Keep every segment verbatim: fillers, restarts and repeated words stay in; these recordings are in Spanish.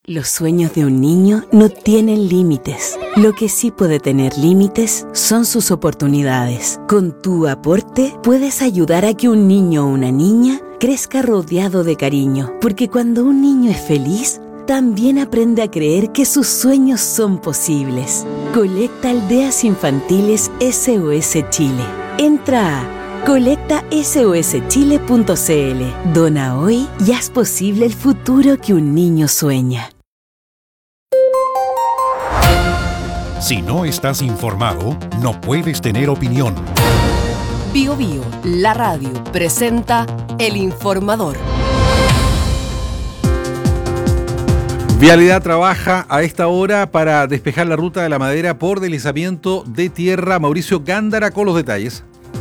Los sueños de un niño no tienen límites. Lo que sí puede tener límites son sus oportunidades. Con tu aporte puedes ayudar a que un niño o una niña crezca rodeado de cariño, porque cuando un niño es feliz, también aprende a creer que sus sueños son posibles. Colecta Aldeas Infantiles S O S Chile. Entra a colecta S O S chile punto c l. Dona hoy y haz posible el futuro que un niño sueña. Si no estás informado, no puedes tener opinión. Bio Bio, la radio, presenta El Informador. Vialidad trabaja a esta hora para despejar la ruta de la Madera por deslizamiento de tierra. Mauricio Gándara con los detalles.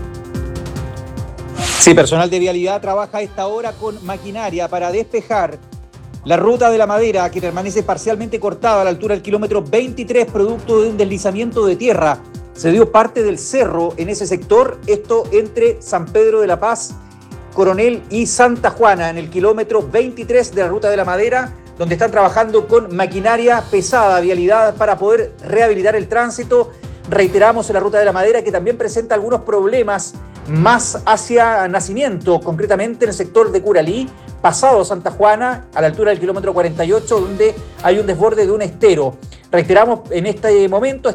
Sí, personal de Vialidad trabaja a esta hora con maquinaria para despejar la ruta de la Madera, que permanece parcialmente cortada a la altura del kilómetro veintitrés, producto de un deslizamiento de tierra. Se dio parte del cerro en ese sector, esto entre San Pedro de la Paz, Coronel y Santa Juana, en el kilómetro veintitrés de la ruta de la Madera, donde están trabajando con maquinaria pesada, Vialidad, para poder rehabilitar el tránsito. Reiteramos en la ruta de la Madera que también presenta algunos problemas más hacia Nacimiento, concretamente en el sector de Curalí, pasado Santa Juana, a la altura del kilómetro cuarenta y ocho, donde hay un desborde de un estero. Reiteramos en este momento,